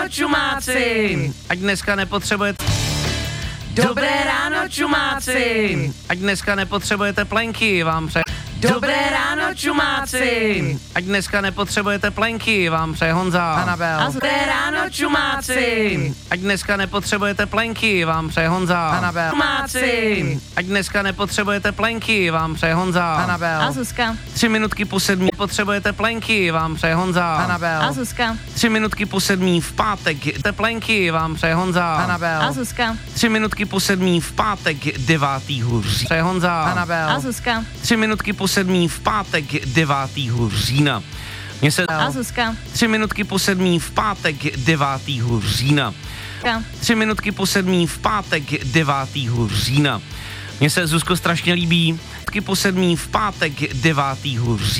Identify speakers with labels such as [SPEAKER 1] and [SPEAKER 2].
[SPEAKER 1] čumáci! Ať dneska nepotřebujete... Dobré ráno, čumáci! Ať dneska nepotřebujete plenky, vám přeje... Dobré ráno, čumáci! Ať dneska nepotřebujete plenky, vám přeje Honza.
[SPEAKER 2] Anabel.
[SPEAKER 1] Dobré ráno, čumáci! Ať dneska nepotřebujete plenky, vám přeje Honza.
[SPEAKER 2] Anabel.
[SPEAKER 1] Čumáci! Ať dneska nepotřebujete plenky, vám přeje Honza.
[SPEAKER 2] Anabel.
[SPEAKER 3] A Zuzka.
[SPEAKER 1] 3 minutky po 7 potřebujete plenky, vám přeje Honza.
[SPEAKER 2] Anabel.
[SPEAKER 3] A Zuzka.
[SPEAKER 1] 3 minutky po 7 v pátek teplenky, vám přeje Honza.
[SPEAKER 2] Anabel.
[SPEAKER 3] A Zuzka.
[SPEAKER 1] 3 minutky po 7 v pátek 9. října. Přeje Honza.
[SPEAKER 2] Anabel.
[SPEAKER 3] A Zuzka.
[SPEAKER 1] 3 minutky po 7 v pátek 9. října. Mně se...
[SPEAKER 3] A Zuzka.
[SPEAKER 1] 3 minutky po 7 v pátek 9. října. 3 minutky po 7 v pátek 9. října. Mně se, Zuzko, strašně líbí. Po 7 v pátek 9. října.